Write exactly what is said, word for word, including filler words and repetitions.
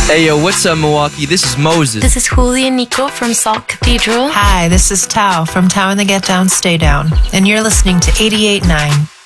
Hey yo, what's up Milwaukee? This is Moses. This is Julia Nico from Salt Cathedral. Hi, this is Tao from Tao and the Get Down, Stay Down, and you're listening to eighty-eight point nine